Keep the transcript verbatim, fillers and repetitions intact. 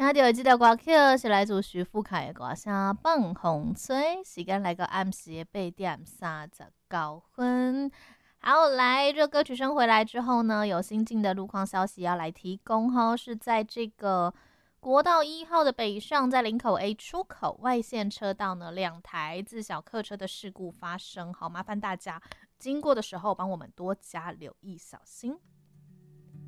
听到的这条歌曲是来自徐富凯的歌声《放风吹》，时间来到暗时的八点三十九分。好，来，这歌曲声回来之后呢，有新进的路况消息要来提供哈，是在这个国道一号的北上，在林口 A 出口外线车道呢，两台自小客车的事故发生，好，麻烦大家经过的时候帮我们多加留意，小心。